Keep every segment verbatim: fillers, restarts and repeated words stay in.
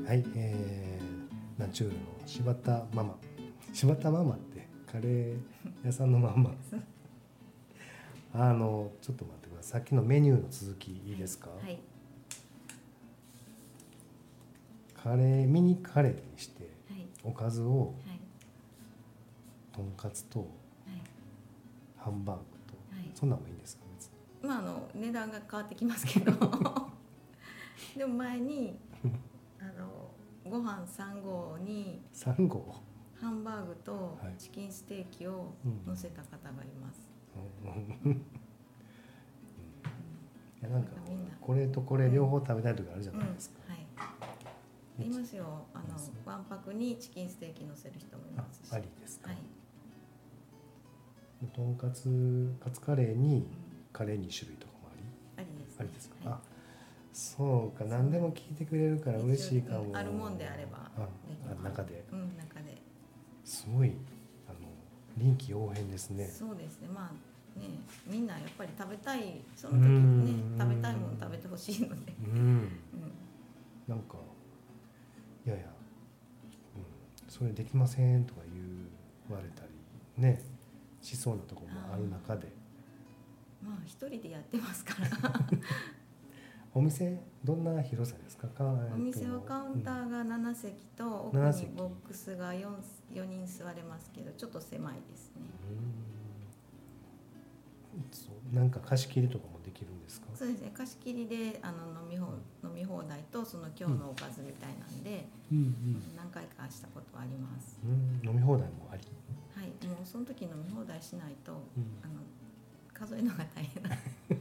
はい、えー、ナチュールの柴田ママ柴田ママってカレー屋さんのママあのちょっと待ってください。さっきのメニューの続きいいですか？ はい、はい、 カレーミニカレーにして、 はい、 おかずを、 はい、 とんかつとはい、 ハンバーグと、 はい、 そんなんもいいんですか？別にまああの値段が変わってきますけどでも前にあのご飯さん合にさん合ハンバーグとはいチキンステーキを乗せた方がいます、 うんうんいやなんかみんなこれとこれ両方食べたい時あるじゃうん、 ないですか、 はいいますよ。あのわんぱくにチキンステーキ乗せる人もいますし。 あ、ありですか？ はい。 とんかつカツカレーにカレーに種類とかもあり、 ありです、ね。 ありですか？ はい、 あ、そうか、何でも聞いてくれるから嬉しいかも。 あるもんであればできます。中で、 うん、中で。 すごいあの臨機応変ですね。 そうですね。まあね、みんなやっぱり食べたい、その時にね食べたいもの食べてほしいので。 うん。うん、なんかいやいや、うん、それできませんとか言われたりねしそうなところもある中で、 まあ一人でやってますからお店どんな広さですか？かお店はカウンターがなな席と、うん、奥にボックスが 4, 4人座れますけどちょっと狭いですね。 うん、そうなんか貸し切りとかもできるんですか？ そうですね、貸し切りであの飲み放、飲み放題とその今日のおかずみたいなんで、うんうん、何回かしたことあります、 うん、飲み放題もあり。 はい、もうその時飲み放題しないと、うん、あの数えるのが大変なっていう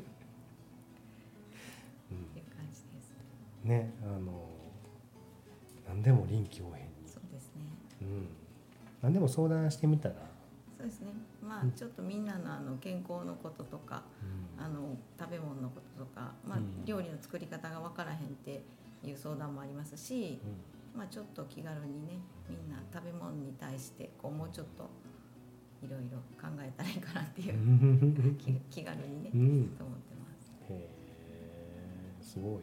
感じですね。あの何でも臨機応変に。 そうですね、 うん、何でも相談してみたら。 そうですね、まあちょっとみんなのあの健康のこととか、うん、あの食べ物のこととか、まあ、料理の作り方が分からへんっていう相談もありますし、うん、まあ、ちょっと気軽にねみんな食べ物に対してこうもうちょっといろいろ考えたらいいかなっていう気, 気軽にね、うん、と思ってます。 へえ、すごい。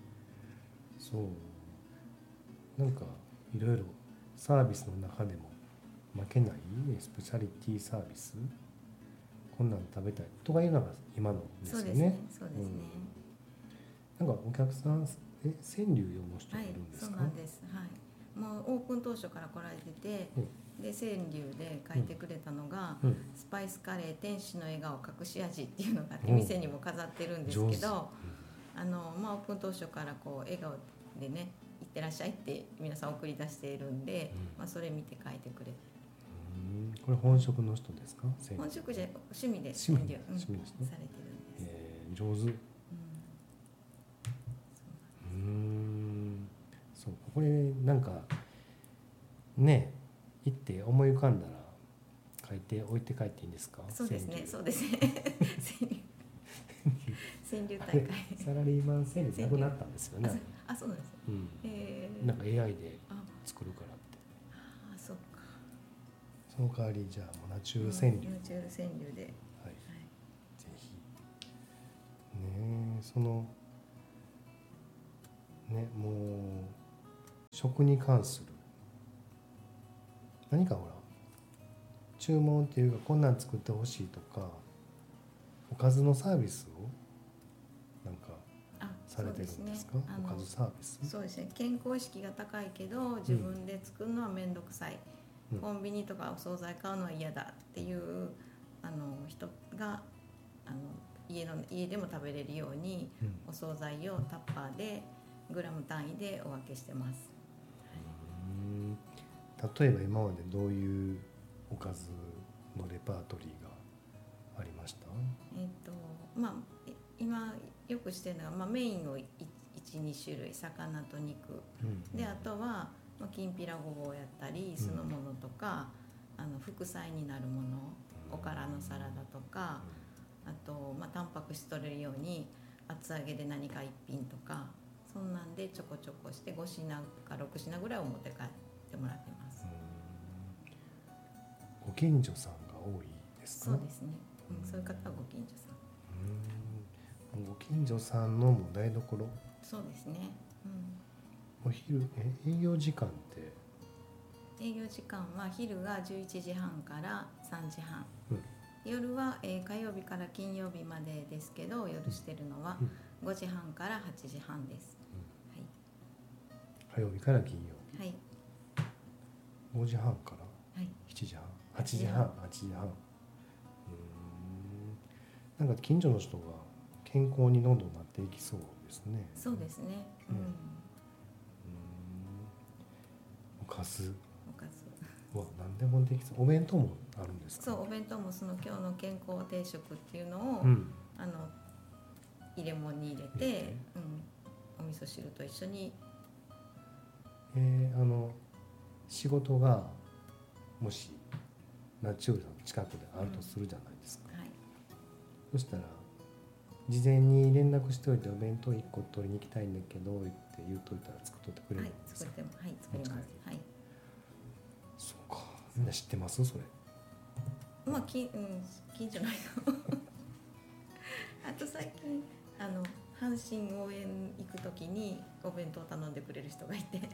そうなんかいろいろサービスの中でも負けないスペシャリティサービス、こんなの食べたいとかいうのが今のですよね。そうですね、 そうですね、 うん、なんかお客さんえ川柳読む人がいるんですか？ はい、そうなんです、はい、もうオープン当初から来られてて、うん、で川柳で書いてくれたのが、うん、スパイスカレー天使の笑顔隠し味っていうのがあって、うん、店にも飾ってるんですけど、うん、あのまあ、オープン当初からこう笑顔でねいってらっしゃいって皆さん送り出しているんで、うん、まあ、それ見て書いてくれて、 これ本職の人ですか？ 本職じゃ趣味で趣味で、うん、趣味ですね、 されてるんです、 えー、上手、うん、うん、そうこれなんかね行って思い浮かんだら書いて置いて帰っていいんですか？ そうですね、そうですね川柳大会サラリーマン川柳なくなったんですよね。 あ, あそうなんですよ、うん、 えー、なんか エーアイ で作るからって。 ああ、そっか。 その代わりじゃあもうナチュール川柳、 ナチュール川柳で、はい、 はい、ぜひね、そのね、もう食に関する何かほら注文っていうかこんなん作ってほしいとかおかずのサービスをなんかされてるんですか？ あ、 おかずサービス。 そうですね、健康意識が高いけど自分で作るのは面倒くさい、うん、コンビニとかお惣菜買うのは嫌だっていうあの人があの 家, の家でも食べれるように、うん、お惣菜をタッパーでグラム単位でお分けしてます。 うん、例えば今までどういうおかずのレパートリーがありました？ えっとまあ今よくしてるのは、まあ、メインを いち,に 種類魚と肉、うん、であとは、まあ、きんぴらごぼうやったり酢の物とか、うん、あの副菜になるもの、おからのサラダとか、あと、まあ、タンパク質取れるように厚揚げで何か一品とかそんなんでちょこちょこしてご品かろく品ぐらいを持って帰ってもらってます。 ご近所さんが多いですか？ そうですね、うん、そういう方はご近所さん。 うん、ご近所さんのも台所。 そうですね、うん、 お昼え営業時間って営業時間は昼がじゅういちじはんからさんじはん、 うん夜は、えー火曜日から金曜日までですけど、夜してるのはごじはんからはちじはんです。 火曜日から金曜日、 はい、 ごじはんからはい、 しちじはんはちじはんはちじはん。うーんなんか近所の人が健康にどんどんなっていきそうですね。 そうですね。うん。 うーんおかずおかず。 は何でもできそう。お弁当もあるんですか？ そう、お弁当もその今日の健康定食っていうのを、 うん、 あの入れ物に入れて、 入れてうん、お味噌汁と一緒に。 えーあの仕事がもしナチュールさんの近くであるとするじゃないですか、 はい、 そしたら事前に連絡しておいてお弁当いっこ取りに行きたいんだけどって言うといたら作っとってくれはい、 るんですか？ 作っても、はい、作ります。はい。 そうか、みんな知ってますそれ？ まあ、き、うん、近所の人。あと最近、あの阪神応援行くときにお弁当頼んでくれる人がいて。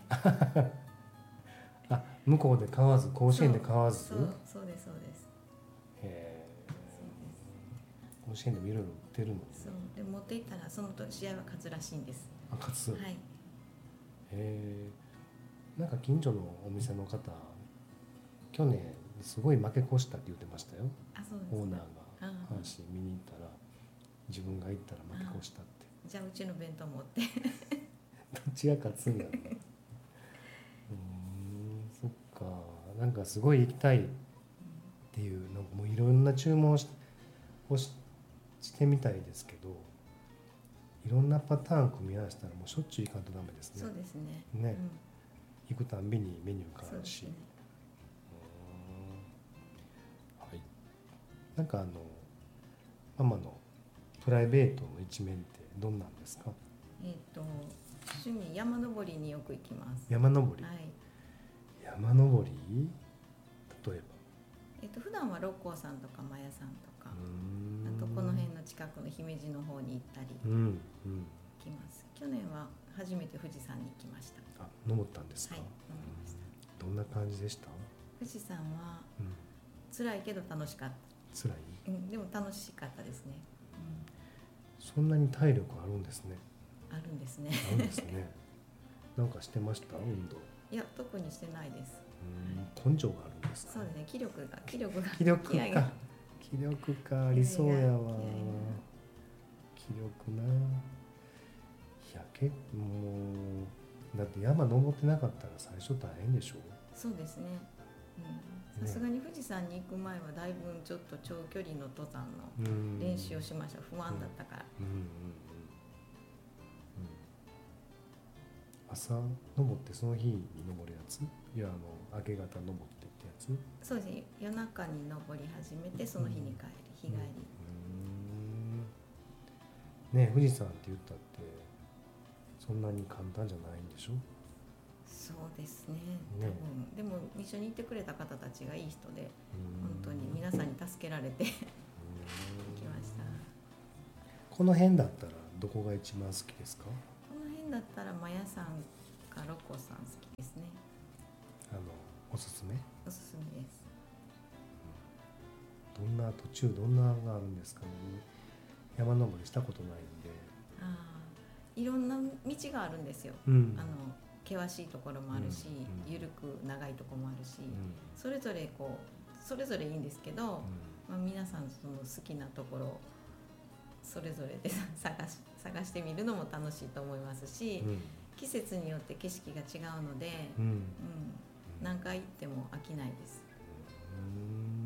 あ、向こうで買わず甲子園で買わず。 そう、そうです、そうです。 へそうです。 ー甲子園でもいろいろ売ってるのに、ね、 そうで持っていったらそのと試合は勝つらしいんです。 あ、勝つ。 はい。 へえ。なんか近所のお店の方去年すごい負け越したって言ってましたよ。 あ、そうですか。 オーナーがああ阪神見に行ったら自分が行ったら負け越したって。 じゃあうちの弁当持って。 どっちが勝つんだろう。うーん、そっか。なんかすごい行きたいっていうなんかもういろんな注文をしをししてみたいですけど、いろんなパターン組み合わせたらもうしょっちゅう行かんとダメですね。 そうですね。 ね、 うん、 行くたんびにメニュー変わるし。 そうですね。 うーん、はい。なんかあのママのプライベートの一面ってどんなんですか？ えっ、と趣味山登りによく行きます。 山登り、 はい。 山登り例えばえっ、と普段は六甲山とかマヤ山とか、 うーんあとこの辺の近くの姫路の方に行ったりうんうん行きます。去年は初めて富士山に行きました。 あ、登ったんですか？ はい、登りました。 どんな感じでした？ 富士山はうん、 辛いけど楽しかった。 辛い？ うん、でも楽しかったですね。 そんなに体力あるんですね。 うん、あるんですね。 あるんですね。なんかしてました運動？ いや特にしてないです。 うん、根性があるんですか？ そうですね。気力が気力が気力気合がか。気力かありそうやわ。 気合が気力な。いや結構もうだって山登ってなかったら最初大変でしょ？ そうですね。さすがに富士山に行く前はだいぶちょっと長距離の登山の練習をしました。不安だったから。 うんうんうんうん、朝登ってその日に登るやつ？いやあの明け方登ってってやつ？ そうですね。夜中に登り始めてその日に帰り、日帰り。 うん、ねえ富士山って言ったってそんなに簡単じゃないんでしょ？ そうですね。 ね多分でも一緒に行ってくれた方たちがいい人で、本当に皆さんに助けられて行きました。 この辺だったらどこが一番好きですか？ この辺だったらマヤ山か六甲山好きですね。 あのおすすめ？ おすすめです。 どんな途中どんながあるんですかね？山登りしたことないんで。 ああ、いろんな道があるんですよ。 うん、 あの険しいところもあるし、 うん、 緩く長いところもあるし、 うん、 それぞれこうそれぞれいいんですけど、 うん、 まあ、皆さんその好きなところをそれぞれで探し探してみるのも楽しいと思いますし、 うん、 季節によって景色が違うので、 うん、 うん、何回行っても飽きないです。 うん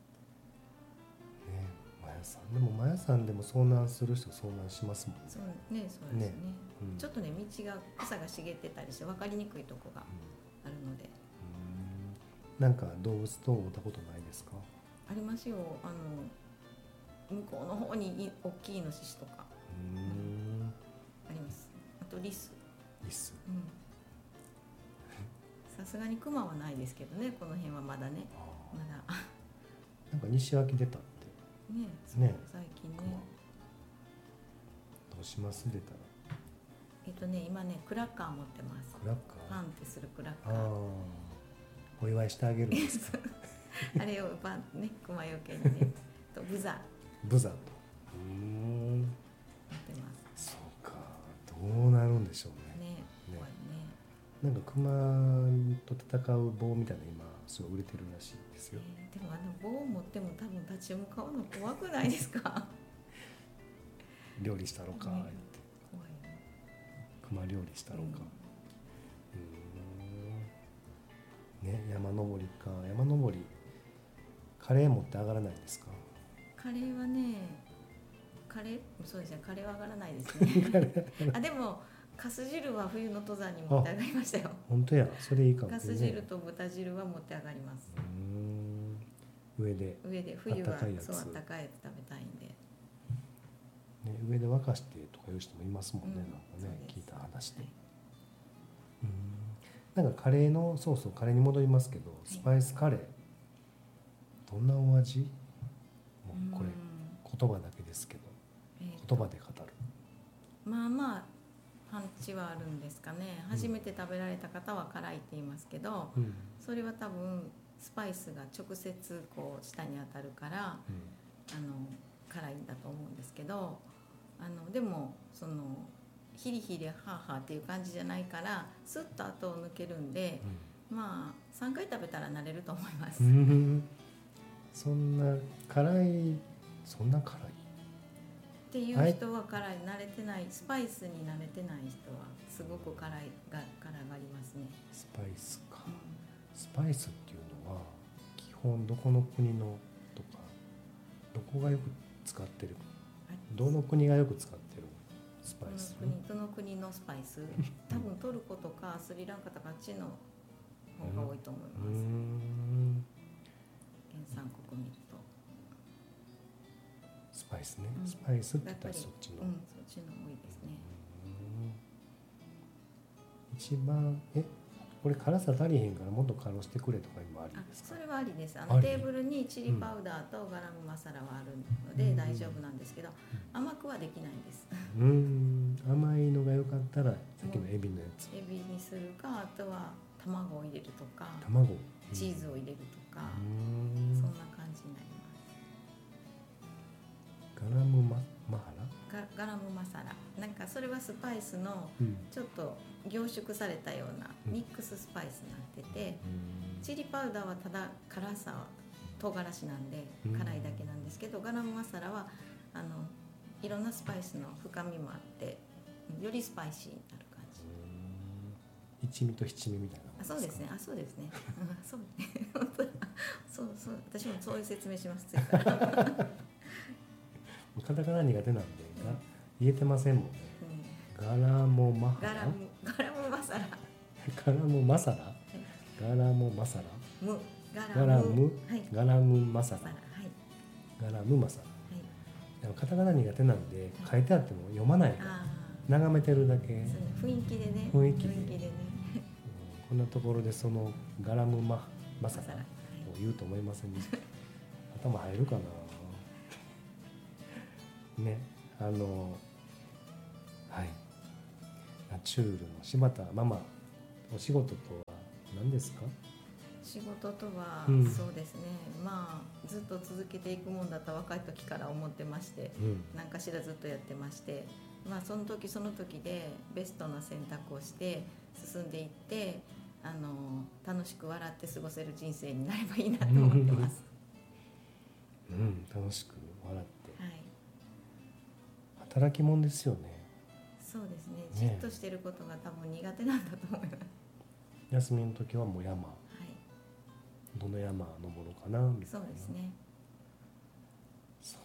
ね、マヤさんでもマヤさんでも遭難する人遭難しますもんね。 そうね、そうですね。 ね、うん、 ちょっとね道が草が茂ってたりして分かりにくいとこがあるので。 うん、なんか動物と会ったことないですか？ ありますよ。あの向こうの方に大きいイノシシとか、 うん、 あります。あとリス。 リス。 うん。さすがにクマはないですけどね。この辺はまだね。まだ。 なんか西脇出たって。 ね。 ね。 最近ね。 どうします出たら？ ええっとね今ねクラッカー持ってます。 クラッカー。 パンってするクラッカー。 ああ、お祝いしてあげるんですか。 あれをパンね熊よけにねとブザブザと。うーん。 持ってます。 そうか。どうなるんでしょうね。 ね、 ね怖いね。 なんか熊と戦う棒みたいな今すごい売れてるらしいですよ。 えーでもあの棒を持っても多分立ち向かうの怖くないですか？ 料理したろか、 ね言って怖いね。 熊料理したろか。 うんうーん。ね、山登りか。山登りカレー持って上がらないんですか。 カレーはね、カレーそうですね、カレーは上がらないですね。あでもかす汁は冬の登山に持って上がりましたよ。 本当や、それいいかもかす汁と豚汁は持って上がります。 うーん、上で、 上で冬はあったかいやつそうあったかいやつ食べたいんで。 ね、上で沸かしてとかいう人もいますもんね、 うんなんかね、 そうです聞いた話で、 はいうーん、なんかカレーの、そうそう、カレーに戻りますけど、スパイスカレーどんなお味？もうこれうん言葉だけですけど、 えーと言葉で語る。 まあまあパンチはあるんですかね。 うん初めて食べられた方は辛いって言いますけど、 うんそれは多分スパイスが直接こう舌に当たるからあうんの辛いんだと思うんですけど、あのでもそのヒリヒリハーハーっていう感じじゃないからスッと後を抜けるんで、まあさんかい食べたら慣れると思います。 うんうんそんな辛い、そんな辛い。 っていう人は辛い、慣れてないスパイスに慣れてない人はすごく辛いが辛がりますね。 スパイスか。 うんスパイスっていうのは基本どこの国のとか、どこがよく使ってる、どの国がよく使ってるスパイス？ どの国、どの国のスパイス？多分トルコとかスリランカとかあっちの方が多いと思いうます。 ーん原産国見ると。 スパイスね、 うんスパイスって言ったらやっぱりそっちの、 うん、そっちの多いですね。 うーん一番えこれ辛さ足りへんからもっと辛してくれとか今ありあ、 ですか？ それはありです。あありのテーブルにチリパウダーとガラムマサラはあるのでうん大丈夫なんですけど、甘くはできないんです。 うーん甘いのがよかったらさっきのエビのやつ、 エビにするか、あとは卵を入れるとか、 卵、 チーズを入れるとか、 うーんそんな感じになります。 ガラムママハラ、 ガガラムマサラ、なんかそれはスパイスのうんちょっと凝縮されたようなミックススパイスになってて、チリパウダーはただ辛さは唐辛子なんでうん辛いだけなんですけど、ガラムマサラはあのいろんなスパイスの深みもあってよりスパイシーになる感じ。 一味と七味みたいなもんあ、そうですね。あ、そうですね。うんそうね。本当だ。そうそう。私もそういう説明します。次からカタカナ苦手なんでが言えてませんもんね。 うんガラモマハラ、 ガラムガラムマサラ、 ガラモマサラ、ガラモマサラ、 ムガガラムはいガラムマサラ、 マサラ、はいガラムマサラ。 はい。 でもカタカナ苦手なんで書いてあっても読まないからあ眺めてるだけ、 あ、そうね。雰囲気でね。 雰囲気ででね。 うんこんなところでそのガラムママサラマサラ。はいを言うと思いませんでした。頭入るかな。ね、あのはい、ナチュールの柴田ママ、お仕事とは何ですか？ 仕事とは、 うんそうですね。まあずっと続けていくもんだと若い時から思ってまして、 うん何かしらずっとやってまして、まあその時その時でベストな選択をして進んでいって、あの楽しく笑って過ごせる人生になればいいなと思ってます。 うん、楽しく笑ってはい。 働き者ですよね。 そうですね。 ねじっとしてることが多分苦手なんだと思います。 休みの時はもう山、 はい。 どの山登ろうかなみたいな。 そうですね。 そう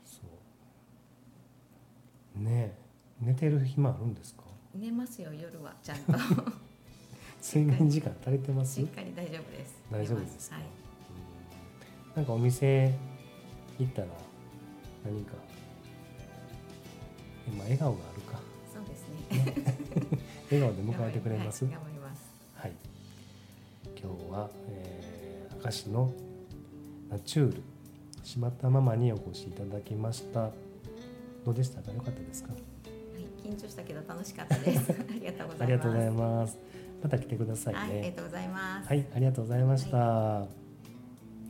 そうねえ、寝てる暇あるんですか？ 寝ますよ夜はちゃんと。 睡眠時間足りてます？ しっかり大丈夫です。 大丈夫ですか？ 寝ます。はい。 うんなんかお店行ったら何か今笑顔があるか、 そうですね。 笑顔で迎えてくれます？ はい、頑張ります。 はい、今日は、えー、明石のナチュール柴田ママにお越しいただきました。どうでしたか？良かったですか？ はい、 緊張したけど楽しかったですありがとうございます。 ありがとうございます。また来てくださいね。 はい、ありがとうございます。 はい、ありがとうございました。はい。